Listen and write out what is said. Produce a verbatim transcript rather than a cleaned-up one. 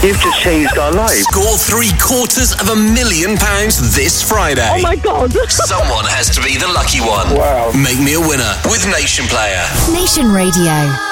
You've just changed our lives. Score three quarters of a million pounds this Friday. Oh my God. Someone has to be the lucky one. Wow. Make me a winner with Nation Player. Nation Radio.